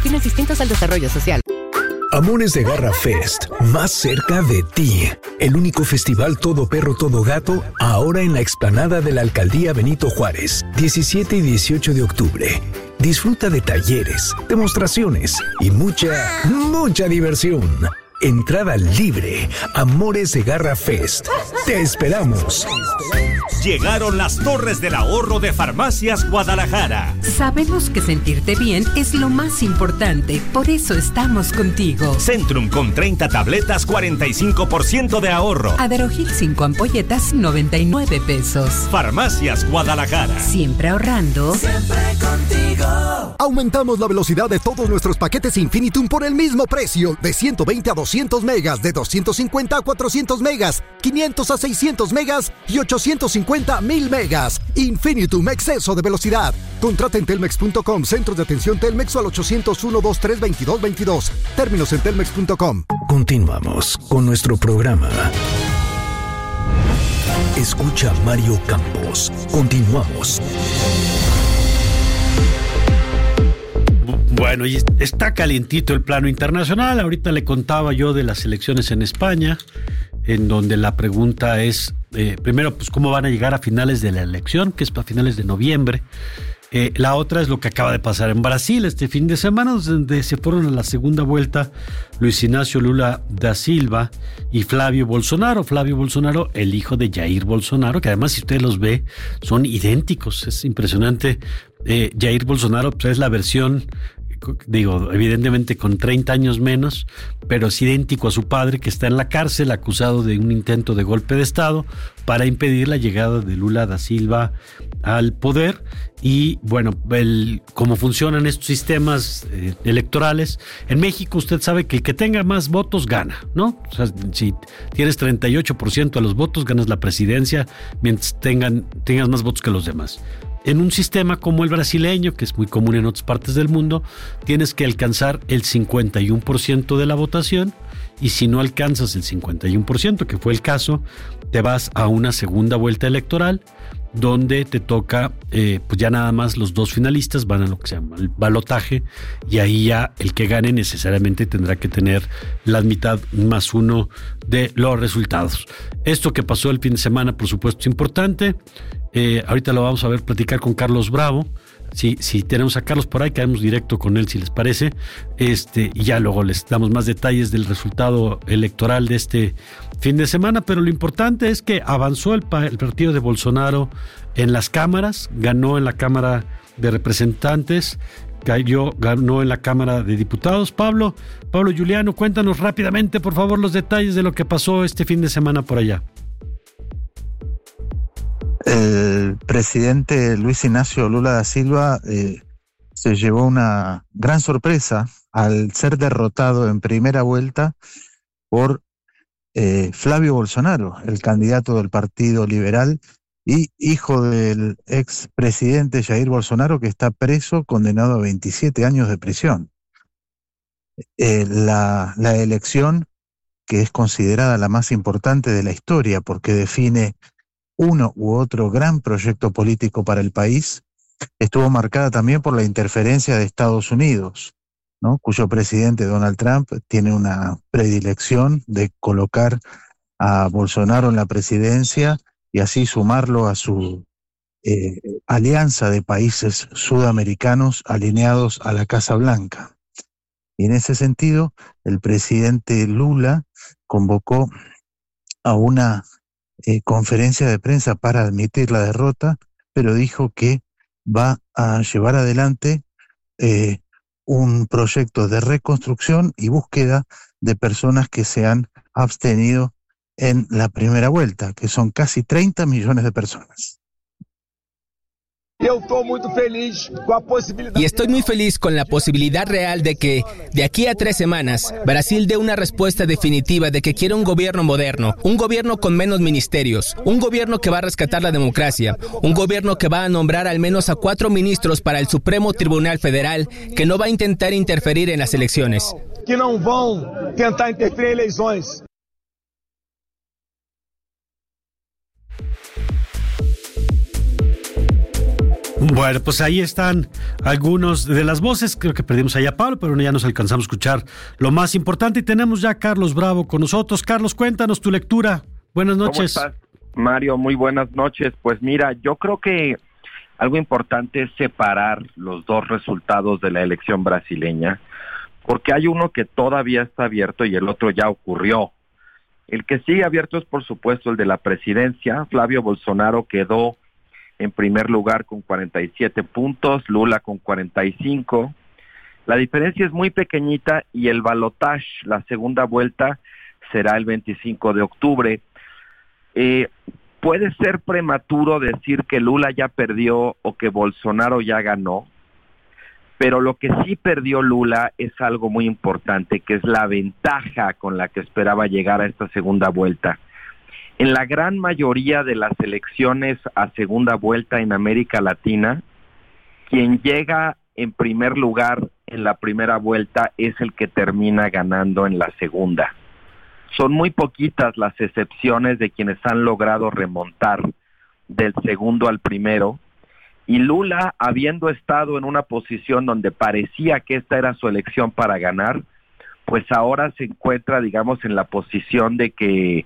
fines distintos al desarrollo social. Amores de Garra Fest, más cerca de ti. El único festival todo perro, todo gato, ahora en la explanada de la Alcaldía Benito Juárez, 17 y 18 de octubre. Disfruta de talleres, demostraciones y mucha diversión. Entrada libre. Amores de Garra Fest. Te esperamos. Llegaron las Torres del Ahorro de Farmacias Guadalajara. Sabemos que sentirte bien es lo más importante, por eso estamos contigo. Centrum con 30 tabletas, 45% de ahorro. Aderogil 5 ampolletas, 99 pesos. Farmacias Guadalajara. Siempre ahorrando. Siempre contigo. Aumentamos la velocidad de todos nuestros paquetes Infinitum por el mismo precio. De 120 a 200 megas, de 250 a 400 megas, 500 a 600 megas y 850 1000 megas. Infinitum, exceso de velocidad. Contrata en telmex.com, centros de atención Telmex o al 801-232222. Términos en telmex.com. Continuamos con nuestro programa. Escucha Mario Campos. Continuamos. Bueno, y está calientito el plano internacional. Ahorita le contaba yo de las elecciones en España, en donde la pregunta es, primero, pues cómo van a llegar a finales de la elección, que es para finales de noviembre. La otra es lo que acaba de pasar en Brasil este fin de semana, donde se fueron a la segunda vuelta Luis Inácio Lula da Silva y Flavio Bolsonaro. Flavio Bolsonaro, el hijo de Jair Bolsonaro, que además, si usted los ve, son idénticos. Es impresionante. Jair Bolsonaro, pues, es la versión, digo, evidentemente con 30 años menos, pero es idéntico a su padre, que está en la cárcel acusado de un intento de golpe de Estado para impedir la llegada de Lula da Silva al poder. Y bueno, cómo funcionan estos sistemas electorales. En México usted sabe que el que tenga más votos gana, ¿no? O sea, si tienes 38% de los votos, ganas la presidencia, mientras tengas más votos que los demás. En un sistema como el brasileño, que es muy común en otras partes del mundo, tienes que alcanzar el 51% de la votación, y si no alcanzas el 51%, que fue el caso, te vas a una segunda vuelta electoral, donde te toca, pues ya nada más los dos finalistas van a lo que se llama el balotaje, y ahí ya el que gane necesariamente tendrá que tener la mitad más uno de los resultados. Esto que pasó el fin de semana, por supuesto, es importante. Ahorita lo vamos a ver platicar con Carlos Bravo. Si tenemos a Carlos por ahí, caemos directo con él, si les parece. Y ya luego les damos más detalles del resultado electoral de este fin de semana. Pero lo importante es que avanzó el partido de Bolsonaro en las cámaras, ganó en la Cámara de Representantes, ganó en la Cámara de Diputados. Pablo Juliano, cuéntanos rápidamente, por favor, los detalles de lo que pasó este fin de semana por allá. El presidente Luis Inácio Lula da Silva se llevó una gran sorpresa al ser derrotado en primera vuelta por Flavio Bolsonaro, el candidato del Partido Liberal y hijo del expresidente Jair Bolsonaro, que está preso, condenado a 27 años de prisión. La elección, que es considerada la más importante de la historia porque define uno u otro gran proyecto político para el país, estuvo marcada también por la interferencia de Estados Unidos, ¿no? Cuyo presidente Donald Trump tiene una predilección de colocar a Bolsonaro en la presidencia y así sumarlo a su alianza de países sudamericanos alineados a la Casa Blanca. Y en ese sentido, el presidente Lula convocó a una conferencia de prensa para admitir la derrota, pero dijo que va a llevar adelante un proyecto de reconstrucción y búsqueda de personas que se han abstenido en la primera vuelta, que son casi 30 millones de personas. Y estoy muy feliz con la posibilidad real de que, de aquí a 3 semanas, Brasil dé una respuesta definitiva de que quiere un gobierno moderno, un gobierno con menos ministerios, un gobierno que va a rescatar la democracia, un gobierno que va a nombrar al menos a 4 ministros para el Supremo Tribunal Federal, que no va a intentar interferir en las elecciones. Que no van a intentar interferir en elecciones. Bueno, pues ahí están algunos de las voces. Creo que perdimos ahí a Pablo, pero ya nos alcanzamos a escuchar lo más importante. Y tenemos ya a Carlos Bravo con nosotros. Carlos, cuéntanos tu lectura. Buenas noches. ¿Cómo estás, Mario? Muy buenas noches. Pues mira, yo creo que algo importante es separar los dos resultados de la elección brasileña, porque hay uno que todavía está abierto y el otro ya ocurrió. El que sigue abierto es, por supuesto, el de la presidencia. Flavio Bolsonaro quedó en primer lugar con 47 puntos, Lula con 45. La diferencia es muy pequeñita y el balotaje, la segunda vuelta, será el 25 de octubre. Puede ser prematuro decir que Lula ya perdió o que Bolsonaro ya ganó, pero lo que sí perdió Lula es algo muy importante, que es la ventaja con la que esperaba llegar a esta segunda vuelta. En la gran mayoría de las elecciones a segunda vuelta en América Latina, quien llega en primer lugar en la primera vuelta es el que termina ganando en la segunda. Son muy poquitas las excepciones de quienes han logrado remontar del segundo al primero, y Lula, habiendo estado en una posición donde parecía que esta era su elección para ganar, pues ahora se encuentra, digamos, en la posición de que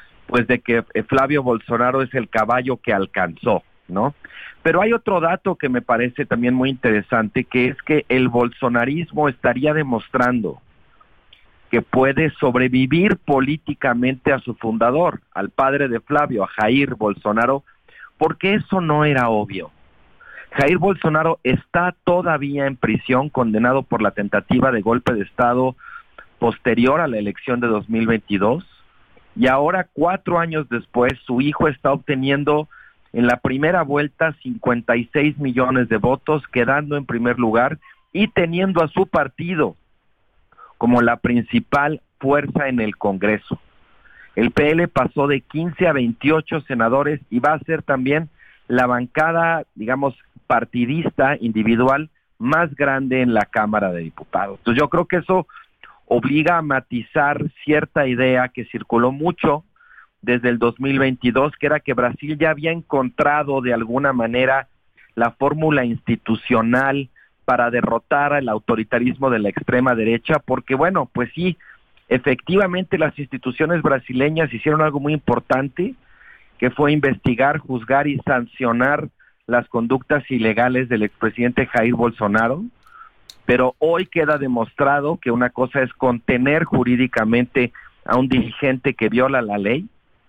Flavio Bolsonaro es el caballo que alcanzó, ¿no? Pero hay otro dato que me parece también muy interesante, que es que el bolsonarismo estaría demostrando que puede sobrevivir políticamente a su fundador, al padre de Flavio, a Jair Bolsonaro, porque eso no era obvio. Jair Bolsonaro está todavía en prisión, condenado por la tentativa de golpe de Estado posterior a la elección de 2022, y ahora, 4 años después, su hijo está obteniendo en la primera vuelta 56 millones de votos, quedando en primer lugar y teniendo a su partido como la principal fuerza en el Congreso. El PL pasó de 15 a 28 senadores y va a ser también la bancada, digamos, partidista individual más grande en la Cámara de Diputados. Entonces yo creo que eso obliga a matizar cierta idea que circuló mucho desde el 2022, que era que Brasil ya había encontrado de alguna manera la fórmula institucional para derrotar al autoritarismo de la extrema derecha, porque bueno, pues sí, efectivamente las instituciones brasileñas hicieron algo muy importante, que fue investigar, juzgar y sancionar las conductas ilegales del expresidente Jair Bolsonaro, pero hoy queda demostrado que una cosa es contener jurídicamente a un dirigente que viola la ley,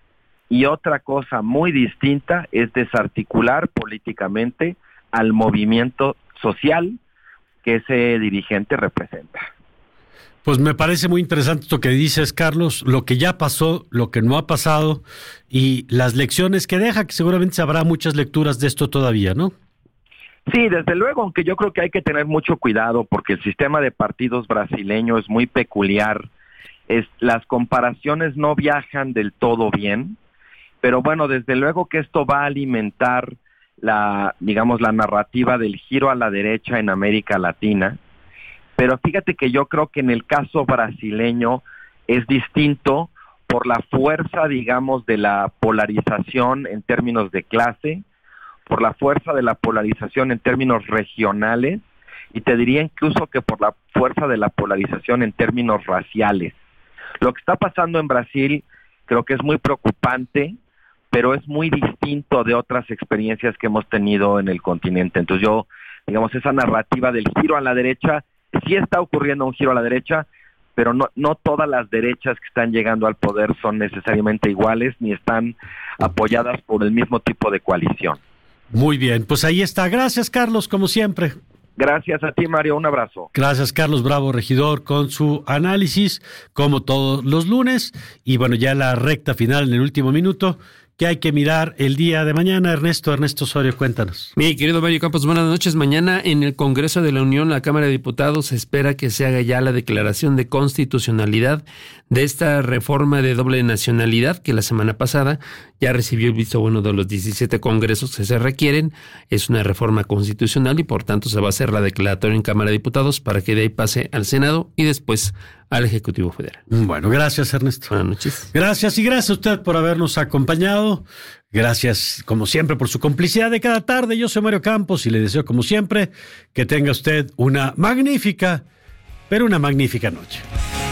y otra cosa muy distinta es desarticular políticamente al movimiento social que ese dirigente representa. Pues me parece muy interesante esto que dices, Carlos, lo que ya pasó, lo que no ha pasado y las lecciones que deja, que seguramente habrá muchas lecturas de esto todavía, ¿no? Sí, desde luego, aunque yo creo que hay que tener mucho cuidado porque el sistema de partidos brasileño es muy peculiar. Las comparaciones no viajan del todo bien, pero bueno, desde luego que esto va a alimentar la narrativa del giro a la derecha en América Latina. Pero fíjate que yo creo que en el caso brasileño es distinto por la fuerza, digamos, de la polarización en términos de clase, por la fuerza de la polarización en términos regionales, y te diría incluso que por la fuerza de la polarización en términos raciales. Lo que está pasando en Brasil creo que es muy preocupante, pero es muy distinto de otras experiencias que hemos tenido en el continente. Entonces yo, digamos, esa narrativa del giro a la derecha, sí está ocurriendo un giro a la derecha, pero no todas las derechas que están llegando al poder son necesariamente iguales, ni están apoyadas por el mismo tipo de coalición. Muy bien, pues ahí está. Gracias, Carlos, como siempre. Gracias a ti, Mario, un abrazo. Gracias, Carlos Bravo, regidor, con su análisis, como todos los lunes. Y bueno, ya la recta final en el último minuto, que hay que mirar el día de mañana. Ernesto Osorio, cuéntanos. Mi querido Mario Campos, buenas noches. Mañana en el Congreso de la Unión, la Cámara de Diputados, se espera que se haga ya la declaración de constitucionalidad de esta reforma de doble nacionalidad que la semana pasada ya recibió el visto bueno de los 17 congresos que se requieren. Es una reforma constitucional y por tanto se va a hacer la declaratoria en Cámara de Diputados para que de ahí pase al Senado y después al Ejecutivo Federal. Bueno, gracias, Ernesto. Buenas noches. Gracias, y gracias a usted por habernos acompañado. Gracias, como siempre, por su complicidad de cada tarde. Yo soy Mario Campos y le deseo, como siempre, que tenga usted una magnífica, pero una magnífica noche.